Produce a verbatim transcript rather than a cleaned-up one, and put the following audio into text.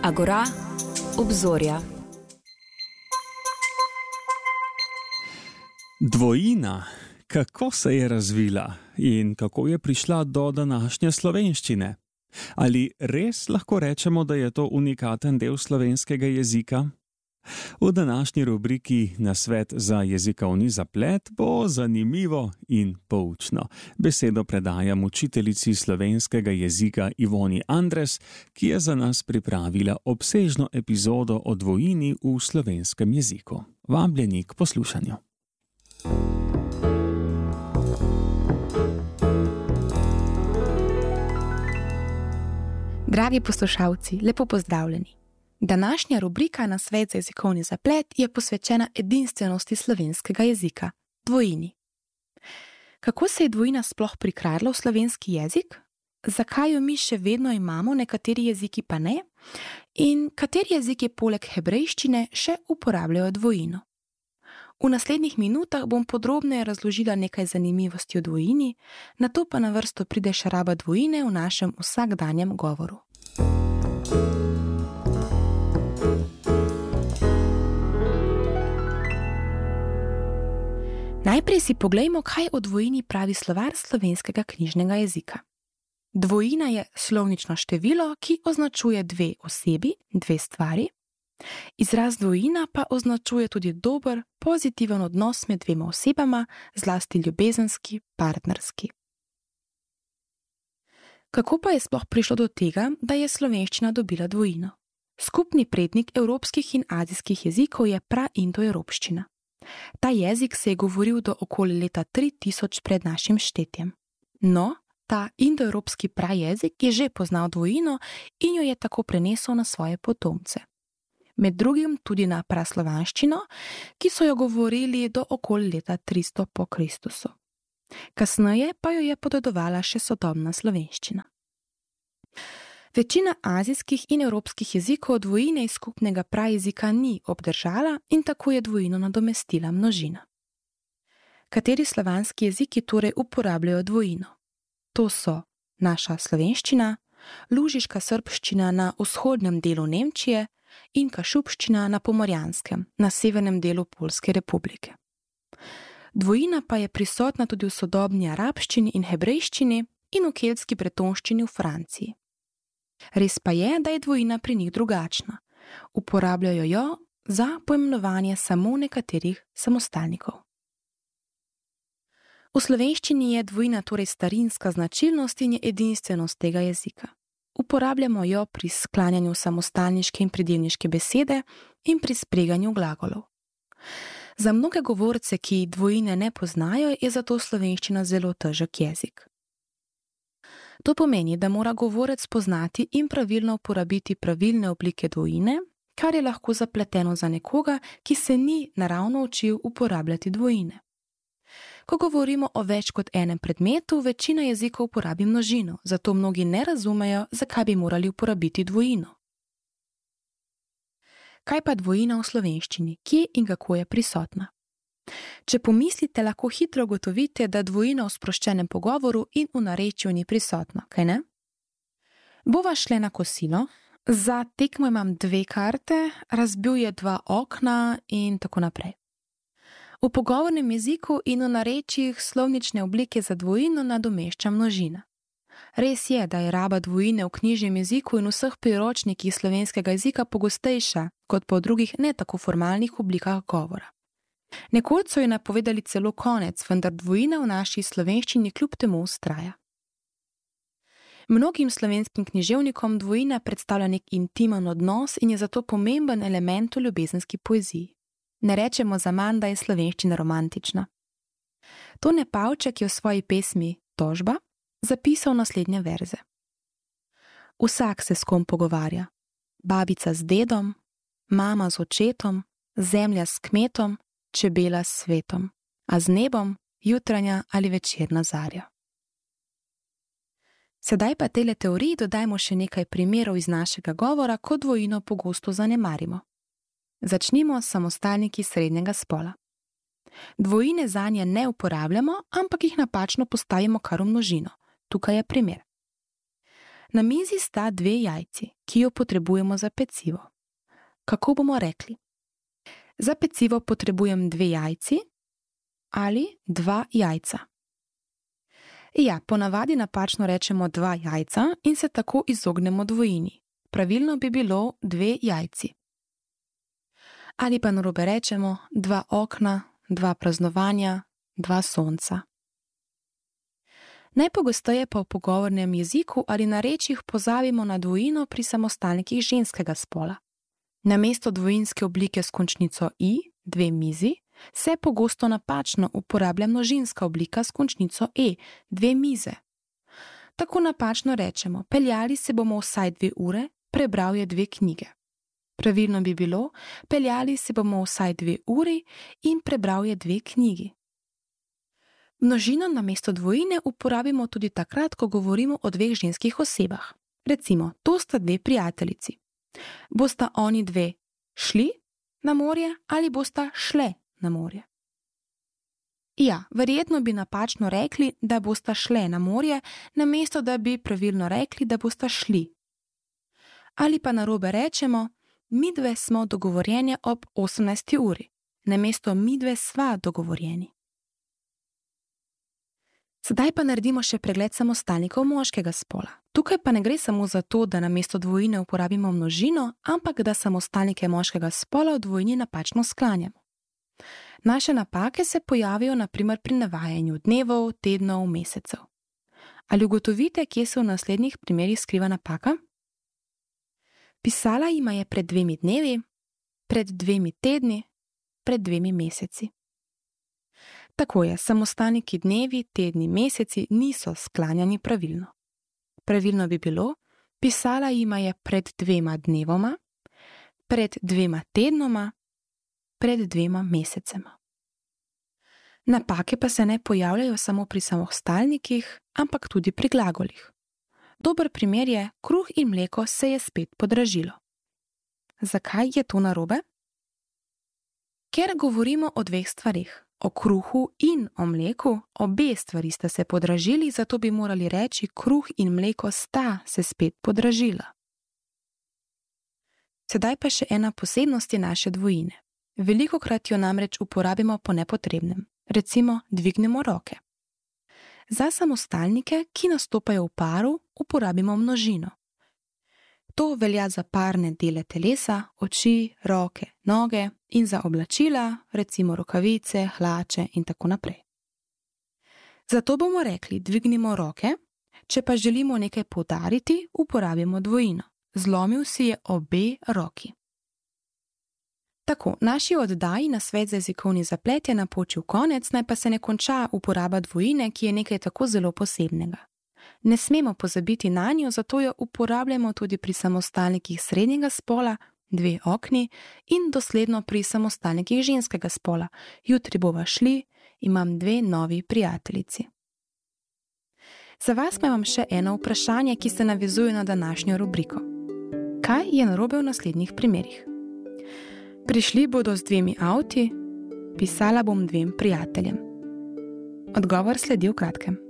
Agora, obzorja. Dvojina. Kako se je razvila in kako je prišla do današnje slovenščine? Ali res lahko rečemo, da je to unikaten del slovenskega jezika? V današnji rubriki Nasvet za jezikovni zaplet bo zanimivo in poučno. Besedo predajam učiteljici slovenskega jezika Ivoni Andres, ki je za nas pripravila obsežno epizodo o dvojini v slovenskem jeziku. Vabljeni k poslušanju. Dragi poslušalci, lepo pozdravljeni. Današnja rubrika Nasvet za jezikovni zaplet je posvečena edinstvenosti slovenskega jezika, dvojini. Kako se je dvojina sploh prikradla v slovenski jezik? Zakaj jo mi še vedno imamo, nekateri jeziki pa ne? In kateri jeziki poleg hebrejščine še uporabljajo dvojino? V naslednjih minutah bom podrobneje razložila nekaj zanimivosti o dvojini, nato pa na vrsto pride še raba dvojine v našem vsakdanjem govoru. Najprej si poglejmo, kaj o dvojini pravi slovar slovenskega knjižnega jezika. Dvojina je slovnično število, ki označuje dve osebi, dve stvari. Izraz dvojina pa označuje tudi dober, pozitiven odnos med dvema osebama, zlasti ljubezenski, partnerski. Kako pa je sploh prišlo do tega, da je slovenščina dobila dvojino? Skupni prednik evropskih in azijskih jezikov je praindoevropščina. Ta jezik se je govoril do okoli leta tri tisoč pred našim štetjem. No, ta indoevropski prajezik je že poznal dvojino in jo je tako prenesel na svoje potomce. Med drugim tudi na praslovanščino, ki so jo govorili do okoli leta tristo po Kristusu. Kasneje pa jo je podedovala še sodobna slovenščina. Večina azijskih in evropskih jezikov dvojine iz skupnega prajezika ni obdržala in tako je dvojino nadomestila množina. Kateri slovanski jeziki torej uporabljajo dvojino? To so naša slovenščina, lužiška srbščina na vzhodnem delu Nemčije in kašubščina na Pomorjanskem, na severnem delu Poljske republike. Dvojina pa je prisotna tudi v sodobni arabščini in hebrejščini in v keltski bretonščini v Franciji. Res pa je, da je dvojina pri njih drugačna. Uporabljajo jo za poimenovanje samo nekaterih samostalnikov. V slovenščini je dvojina torej starinska značilnost in je edinstvenost tega jezika. Uporabljamo jo pri sklanjanju samostalniške in pridevniške besede in pri spreganju glagolov. Za mnoge govorce, ki dvojine ne poznajo, je zato slovenščina zelo težek jezik. To pomeni, da mora govorec poznati in pravilno uporabiti pravilne oblike dvojine, kar je lahko zapleteno za nekoga, ki se ni naravno učil uporabljati dvojine. Ko govorimo o več kot enem predmetu, večina jezikov uporabi množino, zato mnogi ne razumejo, zakaj bi morali uporabiti dvojino. Kaj pa dvojina v slovenščini? Kje in kako je prisotna? Če pomislite, lahko hitro ugotovite, da dvojina v sproščenem pogovoru in v narečju ni prisotna, kaj ne? Bova šle na kosilo, za tekmo imam dve karte, razbil je dva okna in tako naprej. V pogovornem jeziku in v narečjih slovnične oblike za dvojino nadomešča množina. Res je, da je raba dvojine v knjižnem jeziku in vseh priročnikih slovenskega jezika pogostejša kot pa v drugih ne tako formalnih oblikah govora. Nekoč so jo napovedali celo konec, vendar dvojina v naši slovenščini kljub temu vztraja. Mnogim slovenskim književnikom dvojina predstavlja nek intimen odnos in je zato pomemben element v ljubezenski poeziji. Ne rečemo zaman, da je slovenščina romantična. Tone Pavček je v svoji pesmi Tožba zapisal naslednje verze. Vsak se s kom pogovarja, babica z dedom, mama z očetom, zemlja s kmetom, čebela s svetom, a z nebom jutranja ali večerna zarja. Sedaj pa tele teoriji dodajmo še nekaj primerov iz našega govora, ko dvojino pogosto zanemarimo. Začnimo s samostalniki srednjega spola. Dvojine zanje ne uporabljamo, ampak jih napačno postavimo kar v množino. Tukaj je primer. Na mizi sta dve jajci, ki jo potrebujemo za pecivo. Kako bomo rekli? Za pecivo potrebujem dve jajci ali dva jajca. Ja, ponavadi napačno rečemo dva jajca in se tako izognemo dvojini. Pravilno bi bilo dve jajci. Ali pa narobe rečemo dva okna, dva praznovanja, dva sonca. Najpogosteje pa v pogovornem jeziku ali narečjih pozabimo na dvojino pri samostalnikih ženskega spola. Namesto dvojinske oblike s končnico i, dve mizi, se pogosto napačno uporablja množinska oblika s končnico e, dve mize. Tako napačno rečemo, peljali se bomo vsaj dve ure, prebral je dve knjige. Pravilno bi bilo, peljali se bomo vsaj dve uri in prebral je dve knjigi. Množino namesto dvojine uporabimo tudi takrat, ko govorimo o dveh ženskih osebah. Recimo, to sta dve prijateljici. Bosta oni dve šli na morje ali bosta šle na morje? Ja, verjetno bi napačno rekli, da bosta šle na morje, namesto da bi pravilno rekli, da bosta šli. Ali pa narobe rečemo, midve smo dogovorjeni ob osemnajsti uri, namesto midve sva dogovorjeni. Sedaj pa naredimo še pregled samostalnikov moškega spola. Tukaj pa ne gre samo za to, da namesto dvojine uporabimo množino, ampak da samostalnike moškega spola v dvojini napačno sklanjamo. Naše napake se pojavijo na primer pri navajanju dnevov, tednov, mesecev. Ali ugotovite, kje se v naslednjih primerih skriva napaka? Pisala jima je pred dvemi dnevi, pred dvemi tedni, pred dvemi meseci. Tako je, samostalniki dnevi, tedni, meseci niso sklanjani pravilno. Pravilno bi bilo, pisala jima je pred dvema dnevoma, pred dvema tednoma, pred dvema mesecema. Napake pa se ne pojavljajo samo pri samostalnikih, ampak tudi pri glagolih. Dober primer je, kruh in mleko se je spet podražilo. Zakaj je to narobe? Ker govorimo o dveh stvarih. O kruhu in o mleku, obe stvari sta se podražili, zato bi morali reči, kruh in mleko sta se spet podražila. Sedaj pa še ena posebnost naše dvojine. Velikokrat jo namreč uporabimo po nepotrebnem, recimo dvignemo roke. Za samostalnike, ki nastopajo v paru, uporabimo množino. To velja za parne dele telesa, oči, roke, noge in za oblačila, recimo rokavice, hlače in tako naprej. Zato bomo rekli, dvignimo roke, če pa želimo nekaj poudariti, uporabimo dvojino. Zlomil si je obe roki. Tako, naši oddaji na Svet za jezikovni zaplet je napočil konec, naj pa se ne konča uporaba dvojine, ki je nekaj tako zelo posebnega. Ne smemo pozabiti nanjo, zato jo uporabljamo tudi pri samostalnikih srednjega spola, dve okni, in dosledno pri samostalnikih ženskega spola. Jutri bova šli, imam dve novi prijateljici. Za vas pa imam še eno vprašanje, ki se navezuje na današnjo rubriko. Kaj je narobe v naslednjih primerih? Prišli bodo z dvemi avti, pisala bom dvem prijateljem. Odgovor sledi v kratkem.